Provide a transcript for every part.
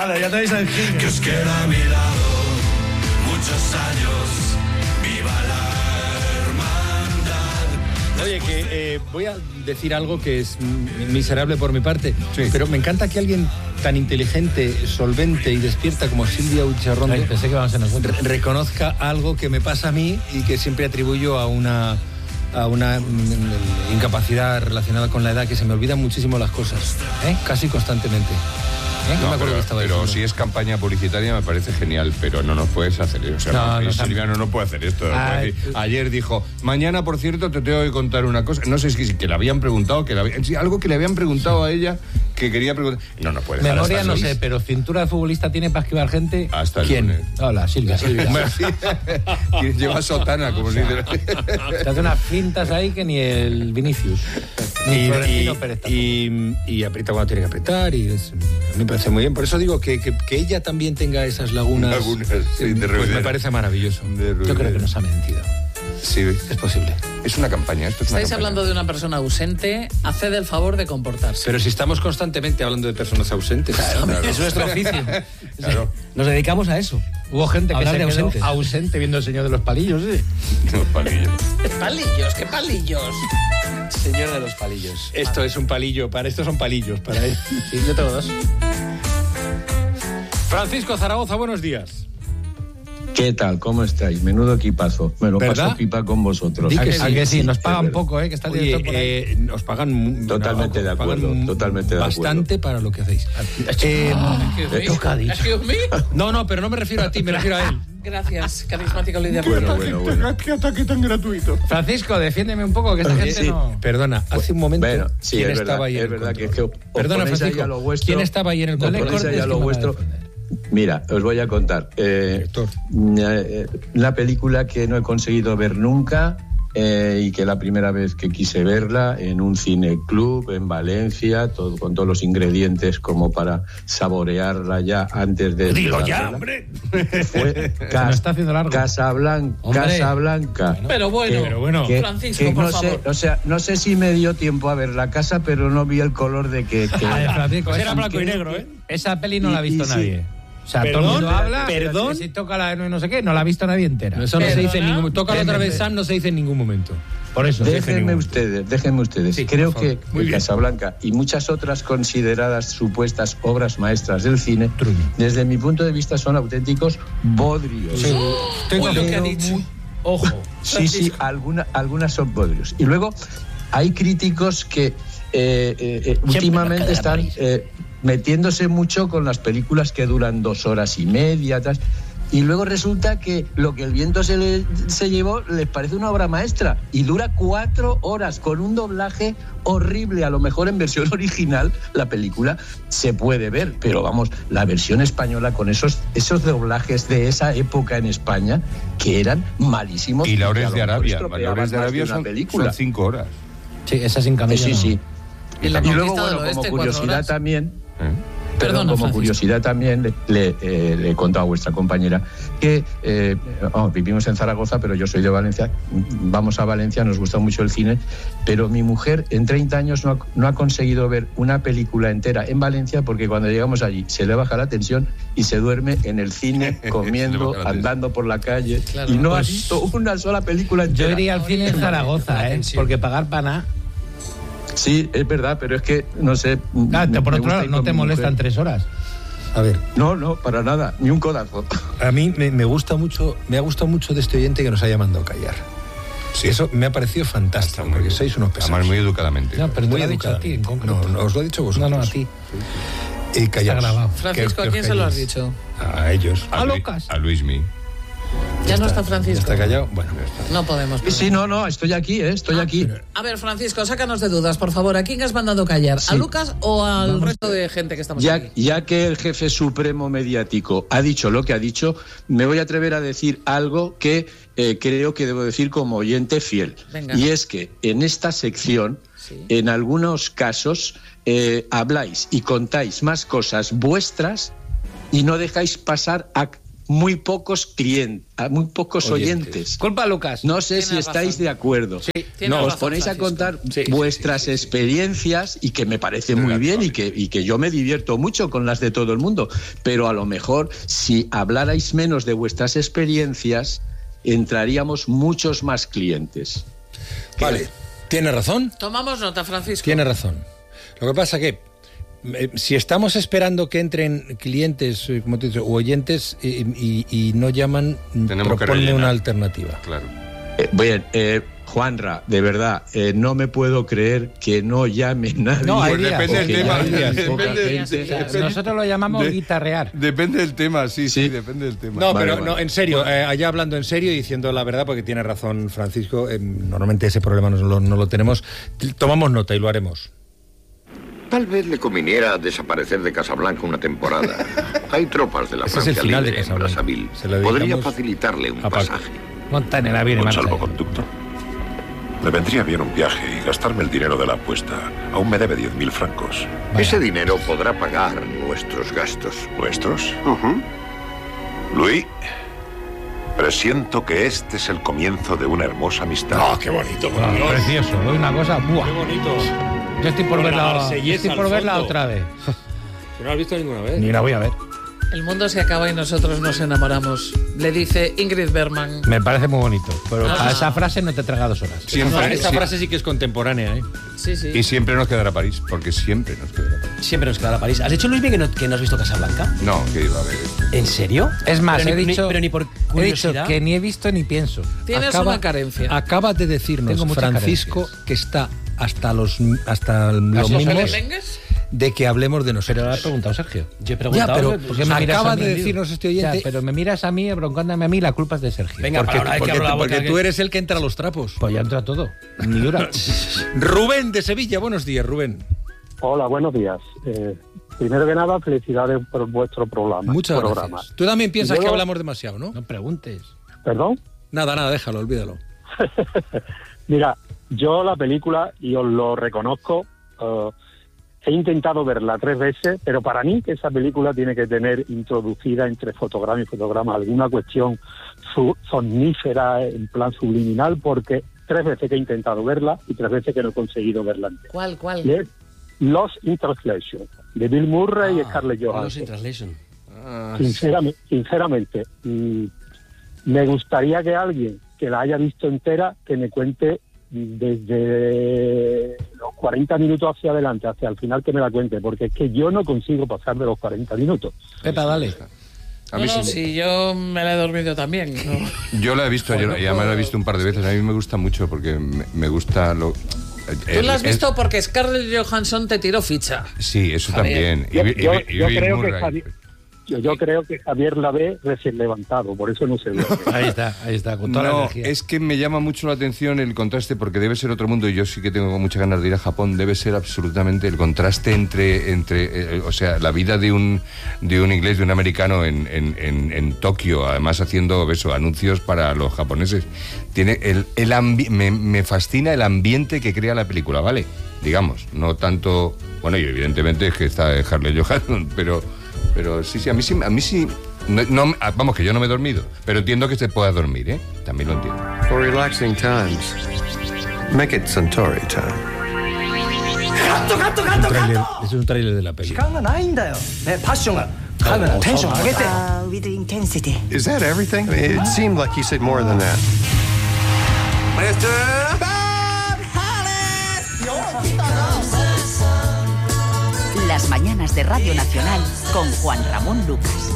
Ahora, ya tenéis el jingle. Que os queda a mi lado muchos años. ¡Viva la hermandad! Oye, que voy a decir algo que es miserable por mi parte, pero me encanta que alguien tan inteligente, solvente y despierta como Silvia Ucharrondo pensé que vamos a nosotros. Reconozca algo que me pasa a mí y que siempre atribuyo a una incapacidad relacionada con la edad, que se me olvidan muchísimo las cosas, casi constantemente. No, me acuerdo pero si es campaña publicitaria me parece genial, pero no nos puedes hacer eso. O sea, Silvia no puede hacer esto. Ayer dijo, mañana, por cierto, te tengo que contar una cosa. No sé si que le habían preguntado, algo que le habían preguntado a ella que quería preguntar. No puede dejar. Memoria no sé, pero cintura de futbolista tiene para esquivar gente. Hasta ¿Quién? El lunes. Hola, Silvia. Lleva sotana, como si... Te hace unas fintas ahí que ni el Vinicius. Ni Florentino Pérez tampoco. Y aprieta cuando tiene que apretar y me parece muy bien. Por eso digo que ella también tenga esas lagunas, sí, de pues me parece maravilloso. Yo creo que nos ha mentido. Sí, es posible. Es una campaña. Estáis hablando de una persona ausente, haced el favor de comportarse. Pero si estamos constantemente hablando de personas ausentes. Claro. Es nuestro oficio. Claro. Nos dedicamos a eso. Hubo gente que se quedó ausente viendo El Señor de los Palillos, ¿sí? Los palillos. ¿Palillos? ¿Qué palillos? Señor de los Palillos. Esto es un palillo, estos son palillos para él. Sí, yo tengo dos. Francisco Zaragoza, buenos días. ¿Qué tal? ¿Cómo estáis? Menudo equipazo. Me lo paso pipa con vosotros. ¿A que sí? Nos pagan poco, que está el director por ahí. Nos pagan... Totalmente de acuerdo, totalmente de acuerdo. Bastante para lo que hacéis. ¿Qué ha dicho? No, pero no me refiero a ti, me refiero a él. Gracias, carismático líder. Bueno. ¿Qué ataque tan gratuito? Francisco, defiéndeme un poco, que esta gente no... Perdona, hace un momento, ¿quién estaba ahí en el control? Es verdad que Perdona, Francisco, ¿quién estaba ahí en el control? Mira, os voy a contar. Una película que no he conseguido ver nunca y que la primera vez que quise verla en un cineclub en Valencia, con todos los ingredientes como para saborearla ya antes de... ¡Dilo ya, hombre! Fue Casablanca. Pero bueno, Francisco, por favor. No sé si me dio tiempo a ver la casa, pero no vi el color de que... Francisco, era blanco y negro, ¿eh? Esa peli no la ha visto nadie. O sea, todo el mundo habla, pero si toca la no sé qué, no la ha visto nadie entera. Eso no se dice en ningún momento. Toca otra vez Sam, no se dice en ningún momento. Por eso. Déjenme ustedes. Sí, creo que Casablanca y muchas otras consideradas supuestas obras maestras del cine, desde mi punto de vista, son auténticos bodrios. Sí. Tengo lo que ha dicho. Ojo. Sí, algunas son bodrios. Y luego hay críticos que últimamente están... metiéndose mucho con las películas que duran 2 horas y media, y luego resulta que lo que el viento se llevó les parece una obra maestra y dura 4 horas con un doblaje horrible. A lo mejor en versión original la película se puede ver, pero vamos, la versión española con esos doblajes de esa época en España que eran malísimos. Y Laurens de Arabia son 5 horas. Sí, esa sin camisa. Sí. Y luego, como curiosidad también... curiosidad también le he contado a vuestra compañera que vivimos en Zaragoza, pero yo soy de Valencia. Vamos a Valencia, nos gusta mucho el cine, pero mi mujer en 30 años no ha conseguido ver una película entera en Valencia, porque cuando llegamos allí se le baja la tensión y se duerme en el cine, comiendo, andando por la calle, y no ha visto una sola película entera. Yo iría al cine en Zaragoza, porque pagar para nada. Sí, es verdad, pero es que, no sé... por otro lado, no te molestan 3 horas. A ver. No, para nada, ni un codazo. A mí me ha gustado mucho de este oyente que nos haya mandado callar. Sí. Eso me ha parecido fantástico, porque sois unos pesados. Además, muy educadamente. No, pero muy lo ha dicho a ti, en concreto. No, os lo he dicho vosotros. No, a ti. Y callaos. Francisco, ¿a quién se lo has dicho? A ellos. A Lucas. A Luismi. Ya no está Francisco. ¿Está callado? Bueno, no podemos. Sí, no, estoy aquí, aquí. A ver, Francisco, sácanos de dudas, por favor. ¿A quién has mandado callar? Sí. ¿A Lucas o al resto de gente que estamos aquí? Ya que el jefe supremo mediático ha dicho lo que ha dicho, me voy a atrever a decir algo que creo que debo decir como oyente fiel. Venga. Y es que en esta sección, en algunos casos, habláis y contáis más cosas vuestras y no dejáis pasar a muy pocos clientes, muy pocos oyentes. Culpa a Lucas. No sé si estáis de acuerdo. Sí, os ponéis a contar vuestras experiencias y que me parece muy bien y que yo me divierto mucho con las de todo el mundo, pero a lo mejor si hablarais menos de vuestras experiencias entraríamos muchos más clientes. Vale, tiene razón. Tomamos nota, Francisco. Tiene razón. Lo que pasa que si estamos esperando que entren clientes, como te he dicho, o oyentes y no llaman, proponle una alternativa. Claro. Bien, Juanra, de verdad, no me puedo creer que no llame nadie. No, hay Pues días, depende del tema. Nosotros lo llamamos guitarrear. Depende del tema, sí, depende del tema. No, pero no, en serio, allá hablando en serio y diciendo la verdad, porque tiene razón Francisco, normalmente ese problema no lo tenemos. Tomamos nota y lo haremos. Tal vez le conviniera desaparecer de Casablanca una temporada. Hay tropas de la Ese es el Francia final libre de en Casablanca. Brazzaville. Se lo Podría dedicamos facilitarle un a Paco. pasaje. Monta en el avión y Un marcha. salvoconducto. Le vendría bien un viaje y gastarme el dinero de la apuesta. Aún me debe 10.000 francos. Ese dinero podrá pagar nuestros gastos. ¿Nuestros? Luis, presiento que este es el comienzo de una hermosa amistad. ¡Ah, qué bonito! Precioso, ¿no? Una cosa, ¡buah! ¡Qué bonito! Yo estoy por Con la verla, marsellesa al fondo. otra vez. ¿No la has visto ninguna vez? Ni la voy a ver. El mundo se acaba y nosotros nos enamoramos. Le dice Ingrid Bergman. Me parece muy bonito, pero a esa frase no te traga 2 horas. Siempre, Esa frase sí que es contemporánea, ¿eh? Sí, sí. Y siempre nos quedará París, porque siempre nos quedará París. Siempre nos quedará París. ¿Has dicho, Luis, que no has visto Casablanca? No, que iba a ver. ¿En serio? Es más, Pero he dicho por curiosidad. que ni he visto ni pienso. Tienes una carencia. Acaba de decirnos Tengo muchas Francisco carencias. que está hasta los mínimos de que hablemos de nosotros. Pero lo ha preguntado Sergio. Yo he preguntado. Ya, pero ¿por qué me miras acaba a mí? de decirnos este oyente. Ya, pero me miras a mí, broncándome a mí, la culpa es de Sergio. Venga, porque, ahora hay que porque- hablar la porque boca tú que- eres el que entra a los trapos. Pues ya entra todo. Ni una. Rubén de Sevilla, buenos días, Rubén. Hola, buenos días. Primero que nada, felicidades por vuestro programa. Muchas gracias. Tú también piensas que hablamos demasiado, ¿no? No preguntes. ¿Perdón? Nada, déjalo, olvídalo. Mira, yo la película, y os lo reconozco, he intentado verla 3 veces, pero para mí que esa película tiene que tener introducida entre fotograma y fotograma alguna cuestión somnífera en plan subliminal, porque 3 veces que he intentado verla y 3 veces que no he conseguido verla entera. ¿Cuál? Y es Lost in Translation, de Bill Murray y Scarlett Lost in Johansson. Translation. Sinceramente, me gustaría que alguien que la haya visto entera, que me cuente desde los 40 minutos hacia adelante, hacia el final, que me la cuente, porque es que yo no consigo pasar de los 40 minutos. Pepa, dale. A mí sí. Si yo me la he dormido también. ¿no? Yo la he visto, y además la he visto un par de veces. A mí me gusta mucho porque me gusta lo... Tú la has visto porque Scarlett Johansson te tiró ficha. Sí, eso Javier. también. Yo creo que Javier la ve recién levantado, por eso no se ve. Ahí está, con toda la No, energía. es que me llama mucho la atención el contraste, porque debe ser otro mundo, y yo sí que tengo muchas ganas de ir a Japón. Debe ser absolutamente el contraste entre o sea, la vida de un inglés, de un americano en Tokio, además haciendo anuncios para los japoneses. Tiene me fascina el ambiente que crea la película, ¿vale? Digamos, no tanto... Bueno, y evidentemente es que está Scarlett Johansson, pero sí, a mí sí. No, vamos, que yo no me he dormido, pero entiendo que se pueda dormir, ¿eh? También lo entiendo. For relaxing times, make it Centauri time. Es un tráiler de la peli. With intensity. Is that everything? It seemed like he said more than that. Las mañanas de Radio Nacional con Juan Ramón Lucas.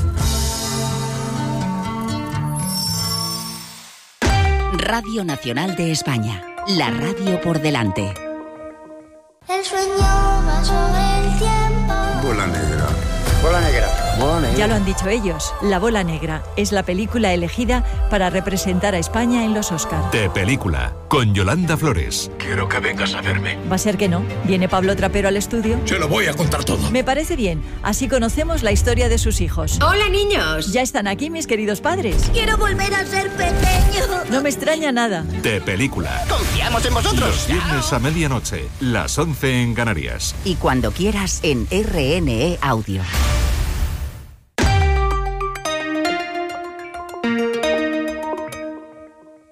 Radio Nacional de España. La radio por delante. El sueño va sobre el tiempo. Bola negra. Bola negra. Ya lo han dicho ellos, La Bola Negra es la película elegida para representar a España en los Oscar. De película, con Yolanda Flores. Quiero que vengas a verme. Va a ser que no. ¿Viene Pablo Trapero al estudio? Se lo voy a contar todo. Me parece bien. Así conocemos la historia de sus hijos. Hola, niños. Ya están aquí mis queridos padres. Quiero volver a ser pequeño. No me extraña nada. De película. Confiamos en vosotros. Los viernes a medianoche, las 11 en Canarias. Y cuando quieras en RNE Audio.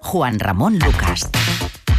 Juan Ramón Lucas.